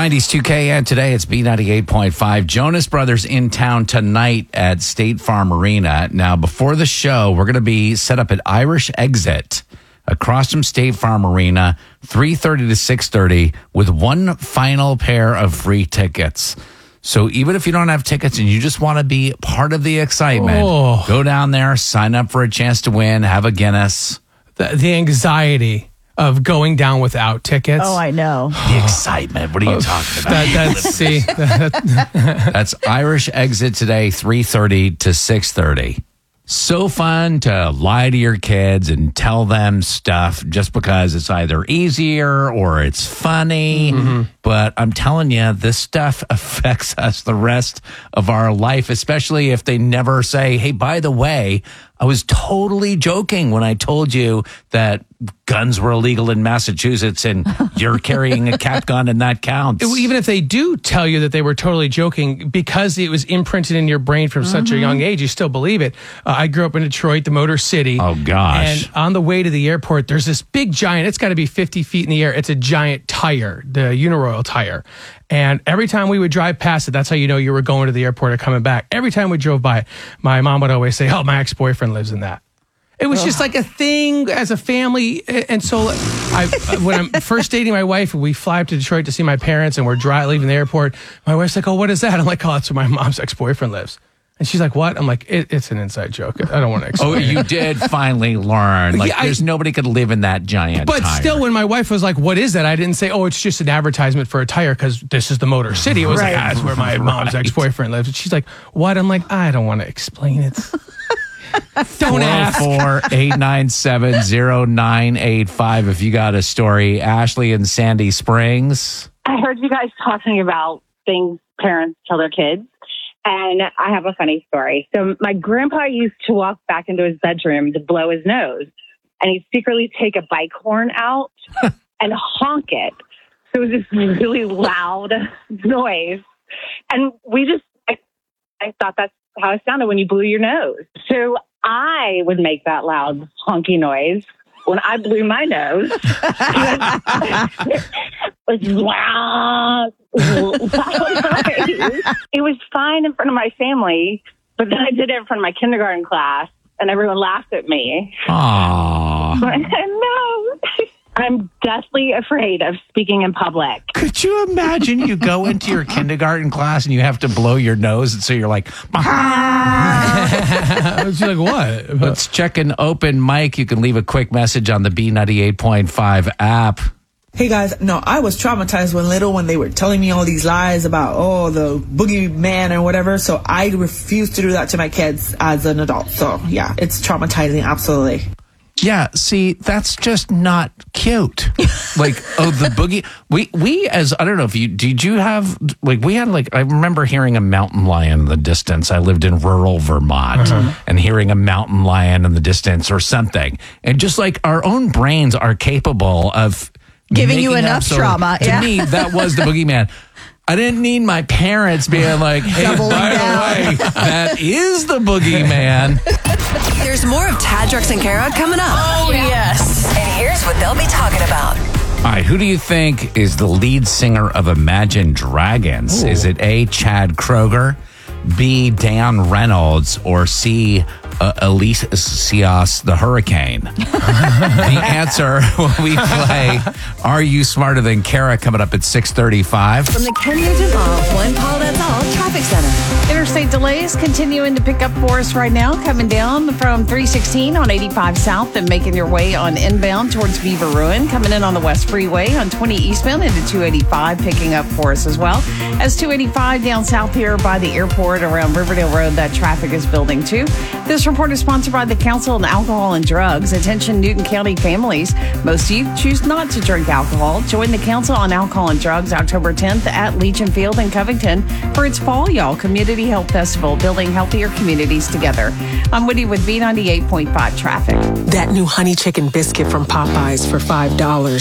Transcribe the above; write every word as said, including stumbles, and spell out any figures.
nineties two K, and today it's B ninety-eight point five. Jonas Brothers in town tonight at State Farm Arena. Now, before the show, we're going to be set up at Irish Exit across from State Farm Arena, three thirty to six thirty, with one final pair of free tickets. So even if you don't have tickets and you just want to be part of the excitement, Oh. go down there, sign up for a chance to win, have a Guinness. The, the anxiety of going down without tickets. Oh, I know. The excitement. What are you talking about? That, that's, see, that, That's Irish Exit today, three thirty to six thirty. So fun to lie to your kids and tell them stuff just because it's either easier or it's funny. Mm-hmm. But I'm telling you, this stuff affects us the rest of our life, especially if they never say, hey, by the way, I was totally joking when I told you that guns were illegal in Massachusetts and you're carrying a cat gun and that counts. even if they do tell you that they were totally joking, because it was imprinted in your brain from such a young age, you still believe it. Uh, I grew up in Detroit, the Motor City. Oh, gosh. And on the way to the airport, there's this big giant, it's got to be fifty feet in the air. It's a giant tire, the Uniroyal tire. And every time we would drive past it, that's how you know you were going to the airport or coming back. Every time we drove by it, my mom would always say, oh, my ex-boyfriend lives in that. It was just like a thing as a family. And so I, when I'm first dating my wife, we fly up to Detroit to see my parents and we're dry, leaving the airport. My wife's like, oh, what is that? I'm like, oh, that's where my mom's ex-boyfriend lives. And she's like, what? I'm like, it, it's an inside joke. I don't want to explain Oh, you it. did finally learn. Like, Yeah, I- there's nobody could live in that giant But tire. still, when my wife was like, what is that? I didn't say, oh, it's just an advertisement for a tire because this is the Motor City. It was Right. like, ah, that's where my mom's Right. ex-boyfriend lives. And she's like, what? I'm like, I don't want to explain it. Don't ask. four oh four, eight nine seven, oh nine eight five if you got a story. Ashley in Sandy Springs. I heard you guys talking about things parents tell their kids, and I have a funny story. So my grandpa used to walk back into his bedroom to blow his nose, and he'd secretly take a bike horn out and honk it. So it was this really loud noise. And we just, I, I thought that's how it sounded when you blew your nose. So I would make that loud honky noise when I blew my nose. It was loud, loud noise. It was fine in front of my family, but then I did it in front of my kindergarten class, and everyone laughed at me. Aww. No, I'm deathly afraid of speaking in public. Could you imagine you go into your kindergarten class and you have to blow your nose, and so you're like, She's like, what? let's check an open mic. You can leave a quick message on the B ninety-eight point five app. Hey guys, no, I was traumatized when little when they were telling me all these lies about, oh, the boogeyman or whatever. So I refuse to do that to my kids as an adult. So yeah, it's traumatizing. Absolutely. Yeah, see, that's just not cute. Like, oh, the boogie. We, we as, I don't know if you, did you have, like, we had, like, I remember hearing a mountain lion in the distance. I lived in rural Vermont Uh-huh. and hearing a mountain lion in the distance or something. And just like our own brains are capable of Giving you making up enough so- trauma, To yeah. me, that was the boogeyman. I didn't need my parents being like, hey, Doubling by down. the way, that is the boogeyman. There's more of Tadrex and Kara coming up. Oh, yes. And here's what they'll be talking about. All right, who do you think is the lead singer of Imagine Dragons? Is it A, Chad Kroger, B, Dan Reynolds, or C, uh, Elise Cias the Hurricane? The answer when we play Are You Smarter Than Kara coming up at six thirty-five. From the Kenya Duval One Call That's All Traffic Center. Interstate delays continuing to pick up for us right now, coming down from three sixteen on eighty-five South and making your way on inbound towards Beaver Ruin, coming in on the West Freeway on twenty eastbound into two eighty-five, picking up for us as well. As two eighty-five down south here by the airport around Riverdale Road, that traffic is building too. This report is sponsored by the Council on Alcohol and Drugs. Attention Newton County families. Most youth choose not to drink alcohol. Join the Council on Alcohol and Drugs October tenth at Legion Field in Covington for its Fall Y'all Community Health Festival, building healthier communities together. I'm Woody with B ninety-eight point five traffic. That new honey chicken biscuit from Popeyes for five dollars.